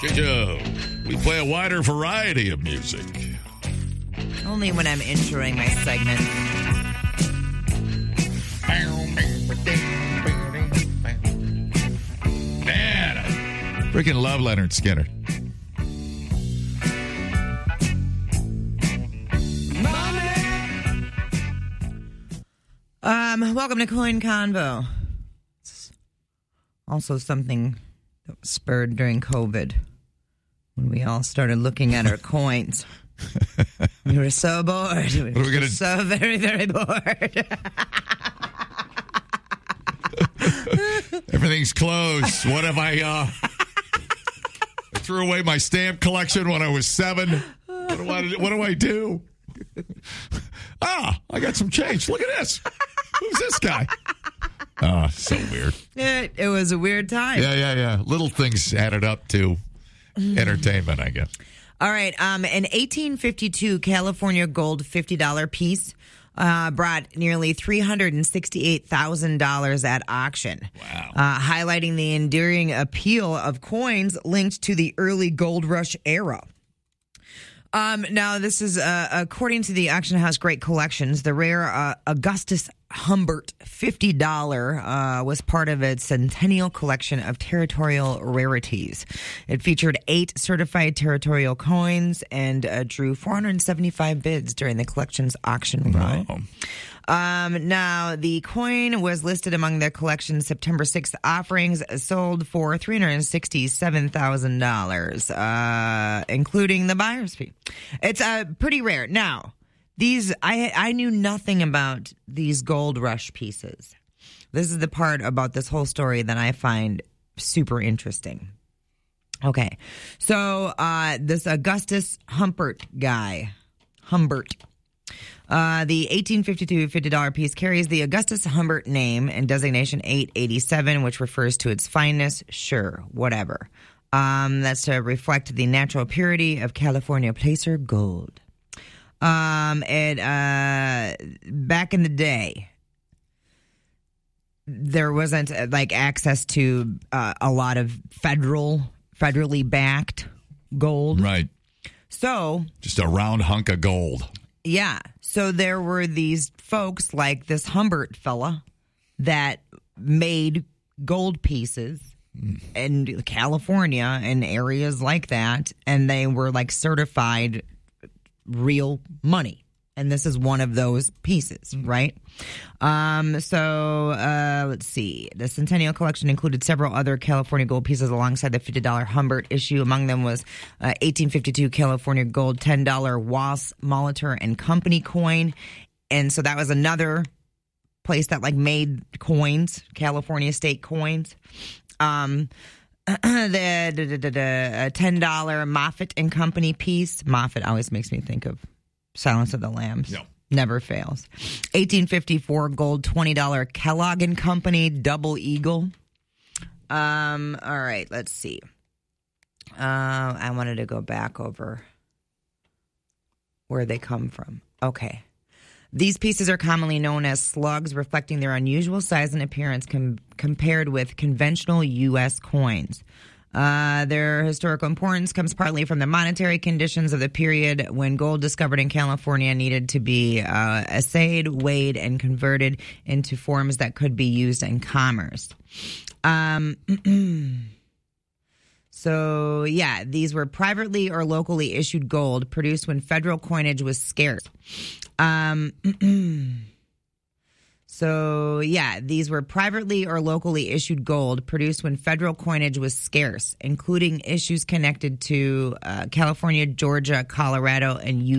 We play a wider variety of music. Only when I'm introing my segment. Man, I freaking love Leonard Skinner. Welcome to Coin Convo. It's also something that was spurred during COVID when we all started looking at our coins. We were so bored. We were so very, very bored. Everything's closed. What have I threw away my stamp collection when I was 7. What do I do? I got some change. Look at this. Who's this guy? Oh, so weird. It was a weird time. Yeah. Little things added up to entertainment, I guess. All right. An 1852 California gold $50 piece brought nearly $368,000 at auction. Wow. Highlighting the enduring appeal of coins linked to the early gold rush era. Now, this is according to the auction house Great Collections. The rare Augustus Humbert $50 was part of its centennial collection of territorial rarities. It featured 8 certified territorial coins and drew 475 bids during the collection's auction run. Wow. Now, the coin was listed among the collection's September 6th offerings, sold for $367,000, including the buyer's fee. It's pretty rare. Now, these I knew nothing about these gold rush pieces. This is the part about this whole story that I find super interesting. Okay, so this Augustus Humbert guy, the 1852 $50 piece carries the Augustus Humbert name and designation 887, which refers to its fineness. Sure, whatever. That's to reflect the natural purity of California placer gold. Back in the day, there wasn't access to a lot of federally backed gold. Right. So just a round hunk of gold. Yeah. So there were these folks like this Humbert fella that made gold pieces in California and areas like that, and they were certified real money. And this is one of those pieces, right? Let's see. The Centennial Collection included several other California gold pieces alongside the $50 Humbert issue. Among them was 1852 California gold $10 Was, Molitor and Company coin. And so that was another place that made coins, California state coins. The $10 Moffett and Company piece. Moffett always makes me think of Silence of the Lambs. Yep. Never fails. 1854 gold $20 Kellogg and Company Double Eagle. All right, let's see. I wanted to go back over where they come from. Okay. These pieces are commonly known as slugs, reflecting their unusual size and appearance compared with conventional U.S. coins. Their historical importance comes partly from the monetary conditions of the period when gold discovered in California needed to be assayed, weighed, and converted into forms that could be used in commerce. So, yeah, these were privately or locally issued gold produced when federal coinage was scarce. So, yeah, these were privately or locally issued gold produced when federal coinage was scarce, including issues connected to California, Georgia, Colorado, and Utah.